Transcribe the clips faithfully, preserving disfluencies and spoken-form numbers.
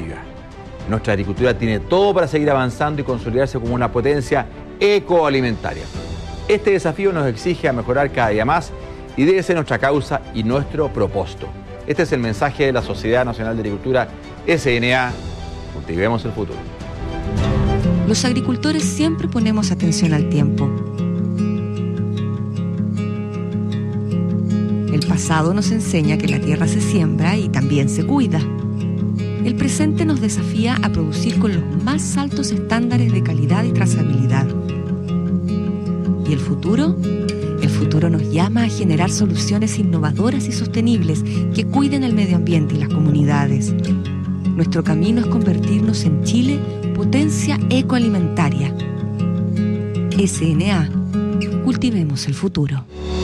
lluvia. Nuestra agricultura tiene todo para seguir avanzando y consolidarse como una potencia ecoalimentaria. Este desafío nos exige a mejorar cada día más y debe ser nuestra causa y nuestro propósito. Este es el mensaje de la Sociedad Nacional de Agricultura, S N A. Cultivemos el futuro. Los agricultores siempre ponemos atención al tiempo. El pasado nos enseña que la tierra se siembra y también se cuida. El presente nos desafía a producir con los más altos estándares de calidad y trazabilidad. ¿Y el futuro? El futuro nos llama a generar soluciones innovadoras y sostenibles que cuiden el medio ambiente y las comunidades. Nuestro camino es convertirnos en Chile potencia ecoalimentaria. S N A. Cultivemos el futuro.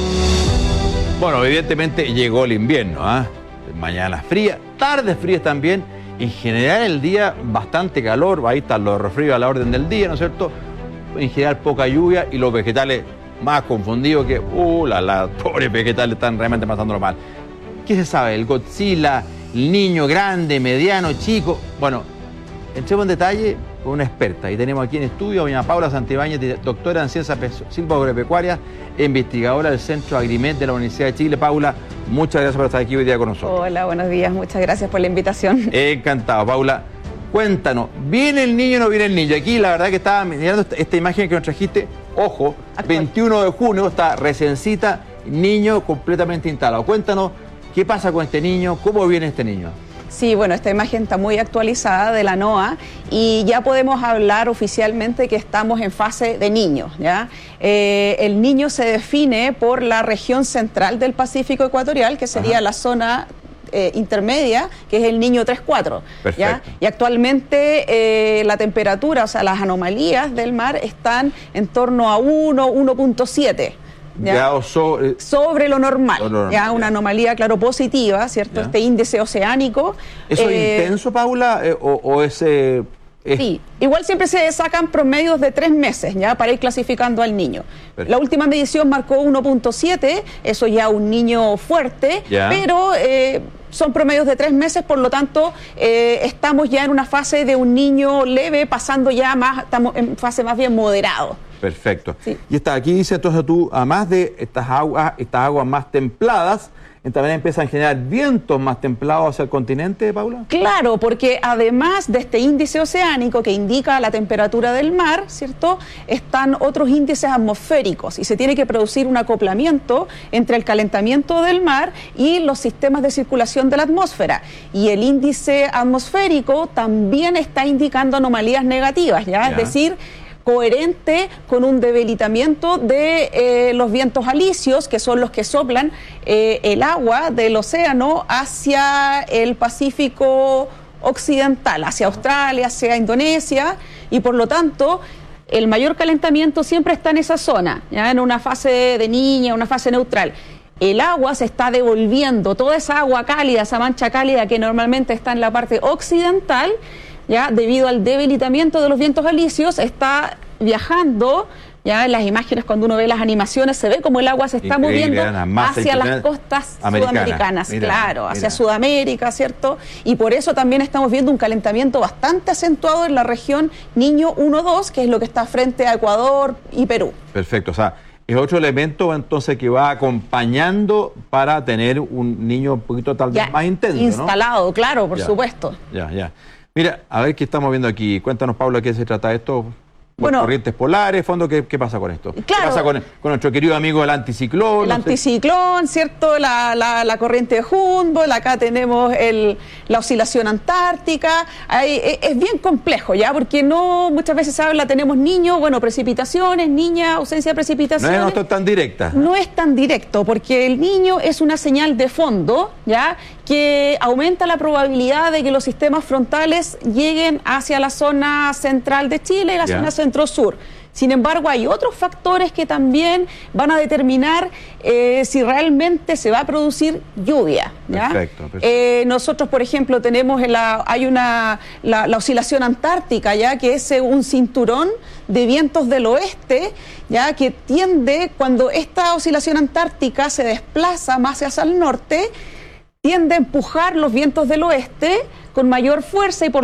Bueno, evidentemente llegó el invierno, ¿eh? Mañanas frías, tardes frías también. En general el día bastante calor, ahí están los resfríos a la orden del día, ¿no es cierto? En general poca lluvia y los vegetales más confundidos que, uh, la, la, pobres vegetales están realmente pasándolo mal. ¿Qué se sabe? El Godzilla, el niño grande, mediano, chico. Bueno, entremos en detalle con una experta. Y tenemos aquí en estudio a doña Paula Santibáñez, doctora en Ciencias Silvoagropecuarias, investigadora del Centro Agrimet de la Universidad de Chile. Paula, muchas gracias por estar aquí hoy día con nosotros. Hola, buenos días. Muchas gracias por la invitación. Encantado, Paula. Cuéntanos, ¿viene el niño o no viene el niño? Aquí la verdad que estaba mirando esta, esta imagen que nos trajiste. Ojo, actual. veintiuno de junio, está reciéncita, niño completamente instalado. Cuéntanos, ¿qué pasa con este niño? ¿Cómo viene este niño? Sí, bueno, esta imagen está muy actualizada de la NOAA y ya podemos hablar oficialmente que estamos en fase de niño, ¿ya? Eh, el niño se define por la región central del Pacífico ecuatorial, que sería Ajá. la zona eh, intermedia, que es el niño tres cuatro, ¿ya? Y actualmente eh, la temperatura, o sea, las anomalías del mar están en torno a uno, uno punto siete. ¿Ya? Ya, sobre, sobre lo normal, lo normal ya una ya. anomalía, claro, positiva, ¿cierto? Ya. Este índice oceánico. ¿Eso eh, es intenso, Paula, eh, o, o es, eh, es...? Sí, igual siempre se sacan promedios de tres meses, ya, para ir clasificando al niño. Perfecto. La última medición marcó uno punto siete, eso ya un niño fuerte, ya. pero... Eh, son promedios de tres meses, por lo tanto, eh, estamos ya en una fase de un niño leve, pasando ya más, estamos en fase más bien moderado. Perfecto. Sí. Y está aquí dice entonces tú, además de estas aguas, estas aguas más templadas, también empiezan a generar vientos más templados hacia el continente, Paula. Claro, porque además de este índice oceánico que indica la temperatura del mar, ¿cierto? Están otros índices atmosféricos y se tiene que producir un acoplamiento entre el calentamiento del mar y los sistemas de circulación de la atmósfera. Y el índice atmosférico también está indicando anomalías negativas, ¿ya? Ya. Es decir, coherente con un debilitamiento de eh, los vientos alisios, que son los que soplan eh, el agua del océano hacia el Pacífico occidental, hacia Australia, hacia Indonesia, y por lo tanto el mayor calentamiento siempre está en esa zona, ya en una fase de niña, una fase neutral. El agua se está devolviendo, toda esa agua cálida, esa mancha cálida que normalmente está en la parte occidental, ya debido al debilitamiento de los vientos alisios, está viajando, ya en las imágenes cuando uno ve las animaciones se ve como el agua se está Increíble, moviendo Ana, hacia las costas americana. sudamericanas, Mira, claro, mira. hacia Sudamérica, ¿cierto? Y por eso también estamos viendo un calentamiento bastante acentuado en la región Niño uno dos, que es lo que está frente a Ecuador y Perú. Perfecto, o sea, es otro elemento entonces que va acompañando para tener un niño un poquito tal vez ya, más intenso, instalado, ¿no? claro, por ya, supuesto. Ya, ya. Mira, a ver qué estamos viendo aquí. Cuéntanos, Paula, ¿qué se trata esto? Bueno, corrientes polares, fondo, ¿qué, qué pasa con esto? Claro, ¿Qué pasa con, con nuestro querido amigo el anticiclón? El no anticiclón, sé. ¿cierto? La, la, la corriente de Humboldt, acá tenemos el, la oscilación antártica. Hay, es, es bien complejo, ¿ya? Porque no muchas veces se habla, tenemos niños, bueno, precipitaciones, niña, ausencia de precipitaciones. No es no tan directa. No es tan directo, porque el niño es una señal de fondo, ¿ya? Que aumenta la probabilidad de que los sistemas frontales lleguen hacia la zona central de Chile y la yeah. zona centro-sur. Sin embargo, hay otros factores que también van a determinar eh, si realmente se va a producir lluvia, ¿ya? Perfecto, perfecto. Eh, nosotros, por ejemplo, tenemos la, hay una la, la oscilación antártica, ya que es un cinturón de vientos del oeste, ya que tiende, cuando esta oscilación antártica se desplaza más hacia el norte, tiende a empujar los vientos del oeste con mayor fuerza y por